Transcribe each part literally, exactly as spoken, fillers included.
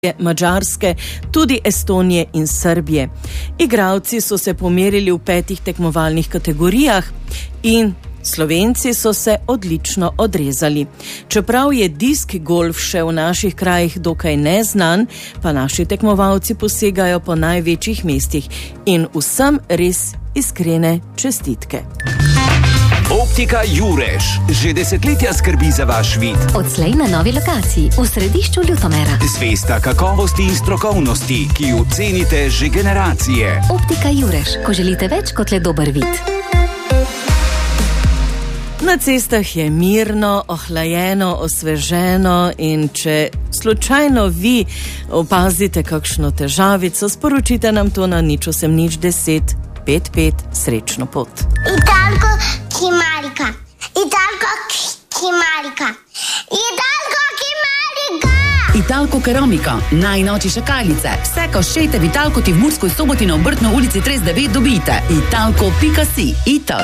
Madžarske, tudi Estonije in Srbije. Igralci so se pomerili v petih tekmovalnih kategorijah in Slovenci so se odlično odrezali. Čeprav je disk golf še v naših krajih dokaj neznan, pa naši tekmovalci posegajo po največjih mestih in vsem res iskrene čestitke. Optika Jurež že desetletja skrbi za vaš vid. Odslej na novi lokaciji v središču Ljutomera. Zvesta kakovosti in strokovnosti, ki jo cenite že generacije. Optika Jurež, ko želite več kot le dober vid. Na cestah je mirno, ohlajeno, osveženo in če slučajno vi opazite kakšno težavico, sporočite nam to na nič osem nič deset pet pet. Srečno pot. Italko Kimarika. Italko Kimarika. Italko Kimarika. Italko Keramika, najnovejše šakalice. Vse, ko šejte v Italko, ti v Murskoj Soboti na Obrtno ulici trideset devet dobite. Italko pika si. Ital.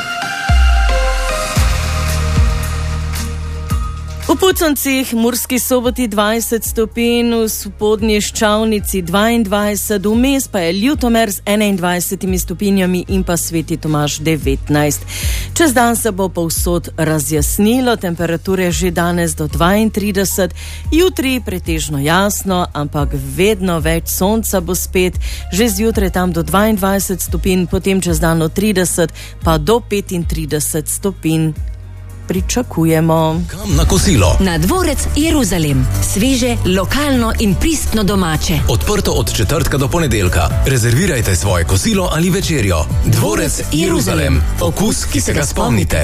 V Puconcih, Murski Soboti dvajset stopinj, v Spodnji Ščavnici dvaindvajset, vmes pa je Ljutomer z enaindvajsetimi stopinjami in pa Sveti Tomaž devetnajst. Čez dan se bo povsod razjasnilo, temperature že danes do dvaintrideset, jutri pretežno jasno, ampak vedno več sonca bo spet, že zjutraj tam do dvaindvajset stopinj, potem čez dan od trideset pa do petintrideset stopinj. Pričakujemo. Kam na kosilo? Na Dvorec Jeruzalem. Sveže, lokalno in pristno domače. Odprto od četrtka do ponedeljka. Rezervirajte svoje kosilo ali večerjo. Dvorec Jeruzalem. Okus, ki se ga spomnite.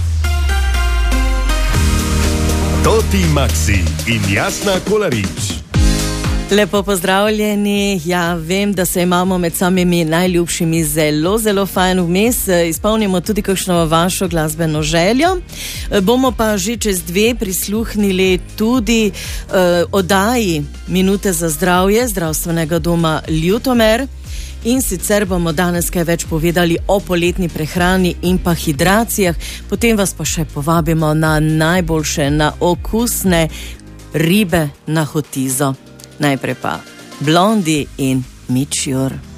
Toti Maxi in Jasna Kolarič. Lepo pozdravljeni. Ja, vem, da se imamo med samimi najljubšimi zelo, zelo fajn vmes. Izpolnimo tudi kakšno vašo glasbeno željo. Bomo pa že čez dve prisluhnili tudi uh, oddaji Minute za zdravje Zdravstvenega doma Ljutomer. In sicer bomo danes kaj več povedali o poletni prehrani in pa hidracijah. Potem vas pa še povabimo na najboljše, na okusne ribe na Hotizo. Najprej pa Blondie in Meteor.